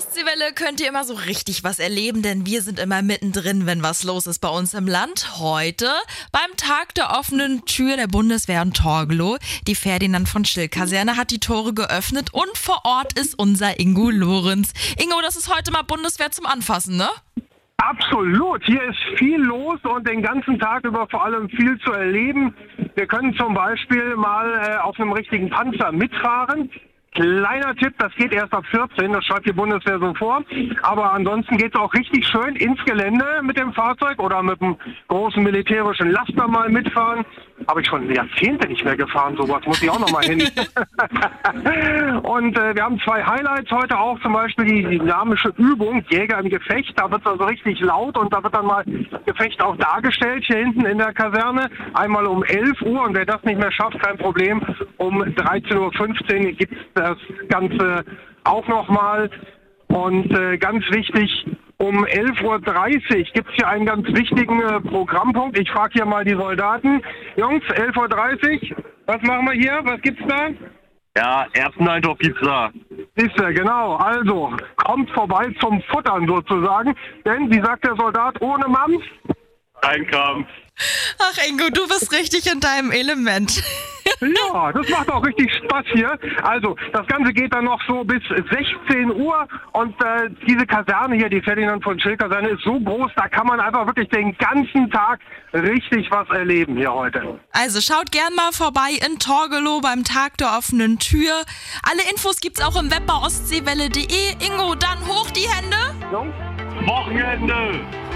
Ostseewelle könnt ihr immer so richtig was erleben, denn wir sind immer mittendrin, wenn was los ist bei uns im Land. Heute beim Tag der offenen Tür der Bundeswehr in Torgelow. Die Ferdinand von Schill-Kaserne hat die Tore geöffnet und vor Ort ist unser Ingo Lorenz. Ingo, das ist heute mal Bundeswehr zum Anfassen, ne? Absolut, hier ist viel los und den ganzen Tag über vor allem viel zu erleben. Wir können zum Beispiel mal auf einem richtigen Panzer mitfahren. Kleiner Tipp, das geht erst ab 14, das schreibt die Bundeswehr so vor. Aber ansonsten geht es auch richtig schön ins Gelände mit dem Fahrzeug oder mit einem großen militärischen Laster mal mitfahren. Habe ich schon Jahrzehnte nicht mehr gefahren, sowas muss ich auch noch mal hin. Und wir haben 2 Highlights heute auch, zum Beispiel die dynamische Übung Jäger im Gefecht. Da wird es also richtig laut und da wird dann mal Gefecht auch dargestellt hier hinten in der Kaserne. Einmal um 11 Uhr und wer das nicht mehr schafft, kein Problem. Um 13.15 Uhr gibt es das Ganze auch nochmal. Und ganz wichtig, um 11.30 Uhr gibt es hier einen ganz wichtigen Programmpunkt. Ich frage hier mal die Soldaten. Jungs, 11.30 Uhr, was machen wir hier? Was gibt's da? Ja, Erbseneintopf gibt's da. Siehste, genau. Also, kommt vorbei zum Futtern sozusagen. Denn, wie sagt der Soldat, ohne Mampf? Kein Kampf. Ach Ingo, du bist richtig in deinem Element. Ja, das macht auch richtig Spaß hier. Also, das Ganze geht dann noch so bis 16 Uhr und diese Kaserne hier, die Ferdinand von Schill-Kaserne, ist so groß, da kann man einfach wirklich den ganzen Tag richtig was erleben hier heute. Also schaut gern mal vorbei in Torgelow beim Tag der offenen Tür. Alle Infos gibt's auch im Web bei ostseewelle.de. Ingo, dann hoch die Hände. Jungs? Wochenende!